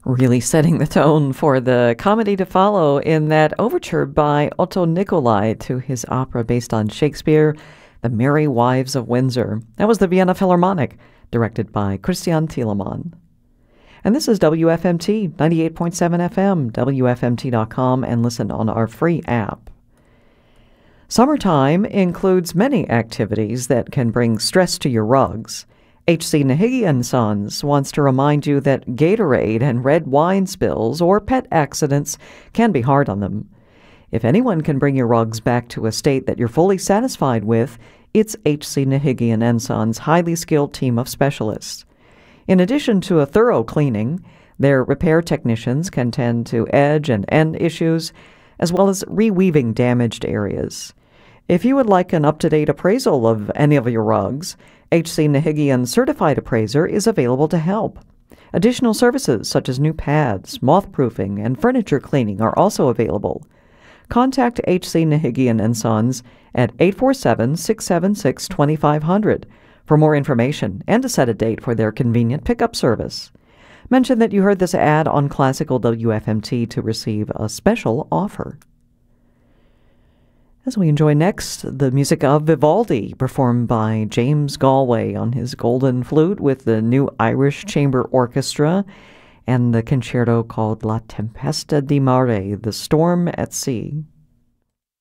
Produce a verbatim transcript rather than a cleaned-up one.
Really setting the tone for the comedy to follow in that overture by Otto Nicolai to his opera based on Shakespeare, The Merry Wives of Windsor. That was the Vienna Philharmonic, directed by Christian Thielemann. And this is W F M T, ninety-eight point seven F M, W F M T dot com, and listen on our free app. Summertime includes many activities that can bring stress to your rugs. H C Nahigi and Sons wants to remind you that Gatorade and red wine spills or pet accidents can be hard on them. If anyone can bring your rugs back to a state that you're fully satisfied with, it's H C Nahigi and Sons' highly skilled team of specialists. In addition to a thorough cleaning, their repair technicians can tend to edge and end issues, as well as reweaving damaged areas. If you would like an up-to-date appraisal of any of your rugs, H C Nahigi Certified Appraiser is available to help. Additional services such as new pads, moth-proofing, and furniture cleaning are also available. Contact H C Nahigi and Sons at eight four seven, six seven six, two five zero zero for more information and to set a date for their convenient pickup service. Mention that you heard this ad on Classical W F M T to receive a special offer. As we enjoy next, the music of Vivaldi, performed by James Galway on his golden flute with the New Irish Chamber Orchestra, and the concerto called La Tempesta di Mare, The Storm at Sea.